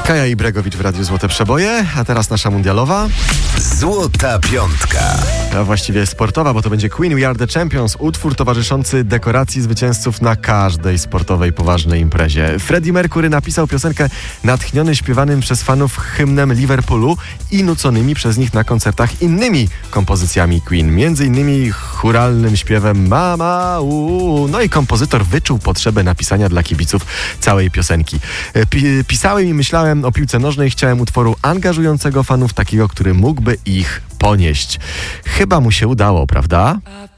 Kaja Ibregowicz w Radiu Złote Przeboje, a teraz nasza mundialowa. Złota Piątka. A właściwie sportowa, bo to będzie Queen We Are The Champions, utwór towarzyszący dekoracji zwycięzców na każdej sportowej, poważnej imprezie. Freddie Mercury napisał piosenkę natchniony śpiewanym przez fanów hymnem Liverpoolu i nuconymi przez nich na koncertach innymi kompozycjami Queen, między innymi chóralnym śpiewem Mama, no i kompozytor wyczuł potrzebę napisania dla kibiców całej piosenki. Pisałem i myślałem o piłce nożnej, chciałem utworu angażującego fanów, takiego, który mógłby ich ponieść. Chyba mu się udało, prawda?